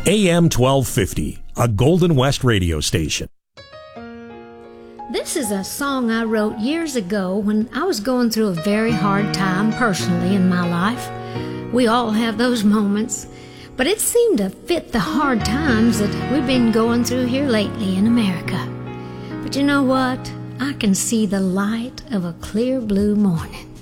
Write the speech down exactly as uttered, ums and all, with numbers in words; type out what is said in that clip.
A M twelve fifty, a Golden West radio station. This is a song I wrote years ago when I was going through a very hard time personally in my life. We all have those moments, but it seemed to fit the hard times that we've been going through here lately in America. But you know what? I can see the light of a clear blue morning.